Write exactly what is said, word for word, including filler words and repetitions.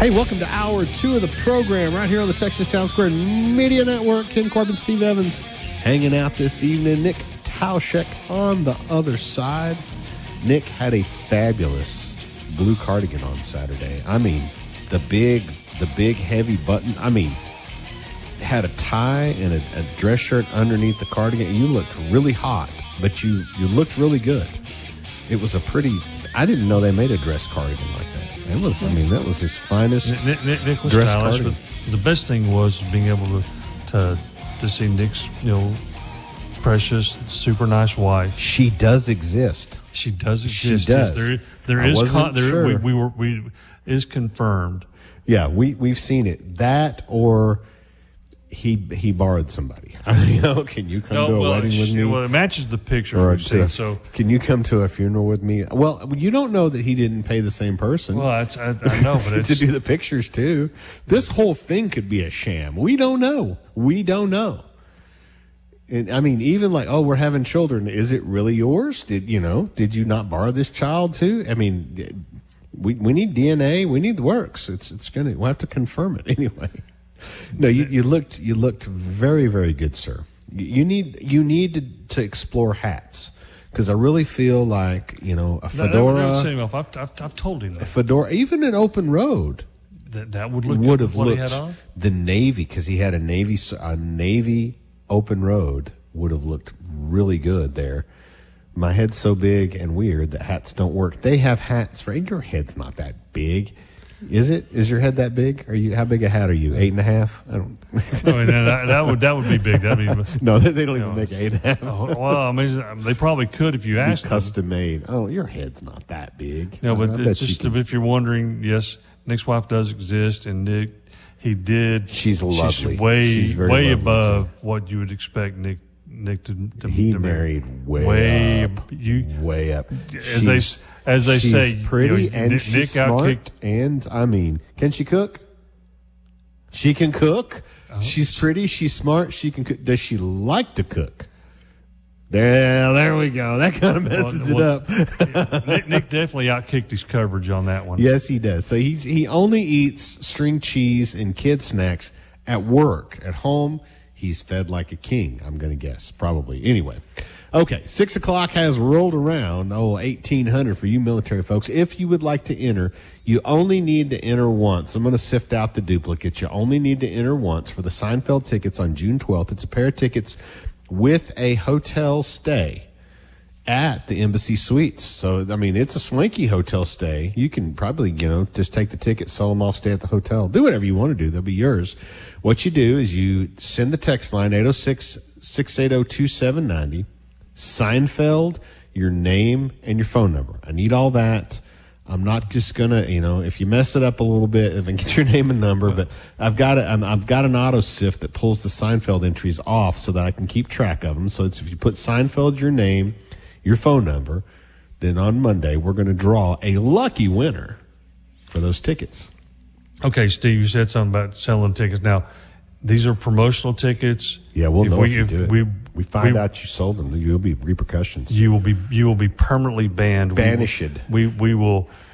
Hey, welcome to hour two of the program right here on the Texas Town Square Media Network. Ken Corbin, Steve Evans hanging out this evening. Nick Tauschek on the other side. Nick had a fabulous blue cardigan on Saturday. I mean, the big, the big heavy button. I mean, had a tie and a, a dress shirt underneath the cardigan. You looked really hot, but you, you looked really good. It was a pretty, I didn't know they made a dress cardigan like that. It was, I mean, that was his finest Nick, Nick, Nick was dress stylish, cardigan. but the best thing was being able to, to to see Nick's, you know, precious, super nice wife. She does exist. She does exist. She does. Yes, there, there I is wasn't con- there, sure. we, we were we is confirmed. Yeah, we we've seen it. That or he he borrowed somebody. You know, can you come No, to a well, wedding with she, me? well, it matches the picture Or we've to seen. a- So, can you come to a funeral with me? Well, you don't know that he didn't pay the same person well, that's, I, I know, but it's to do the pictures too. This whole thing could be a sham. We don't know. We don't know. And I mean, even like, oh, we're having children. Is it really yours? Did you know? Did you not borrow this child too? I mean, we we need D N A. We need the works. It's it's gonna. We'll have to confirm it anyway. No, you, you looked you looked very very good, sir. You, you need you need to, to explore hats because I really feel like you know a that, that, fedora, that would set him off. I've, I've, I've told him a that. fedora, even an open road That, that would look would good have with what he looked. had on. The navy because he had a navy a navy open road would have looked really good there. My head's so big and weird that hats don't work. They have hats for your head's not that big. Is it? Is your head that big? Are you? How big a hat are you? Eight and a half? I don't. I mean, that, that would that would be big. That'd be No, they, they don't You even know, make eight and a half. oh, well. I mean, they probably could if you Be asked them. custom made. Oh, your head's not that big. No, but I it's bet you just can- if you're wondering, yes, Nick's wife does exist, and Nick, he did. She's lovely. She's way, She's very way lovely, above what you would expect Nick, Nick to. to he to marry. married way, way up, You, way up. as they She's- as they she's say, pretty you know, and Nick, she's Nick smart. outkicked. And I mean, can she cook? She can cook. Oh, she's pretty. She's smart. She can cook. Does she like to cook? There, there we go. That kind of messes Well, it up. Nick, Nick definitely outkicked his coverage on that one. Yes, he does. So he's he only eats string cheese and kid snacks at work. At home, he's fed like a king, I'm going to guess. Probably. Anyway. Okay, six o'clock has rolled around. Oh, eighteen hundred for you military folks. If you would like to enter, you only need to enter once. I'm going to sift out the duplicates. You only need to enter once for the Seinfeld tickets on June twelfth. It's a pair of tickets with a hotel stay at the Embassy Suites. So, I mean, it's a swanky hotel stay. You can probably, you know, just take the ticket, sell them off, stay at the hotel. Do whatever you want to do. They'll be yours. What you do is you send the text line eight oh six, six eight oh, two seven nine oh. Seinfeld, your name, and your phone number. I need all that. I'm not just gonna, you know, if you mess it up a little bit, if I get your name and number, but I've got a, I'm, I've got an auto sift that pulls the Seinfeld entries off so that I can keep track of them. So it's if you put Seinfeld, your name, your phone number, then on Monday we're going to draw a lucky winner for those tickets. Okay, Steve, you said something about selling tickets. Now, these are promotional tickets. Yeah, we'll If know we- if you if do it. we- we find we- out you sold them. There'll be repercussions. You will be you will be permanently banned. We will- Banished. We we will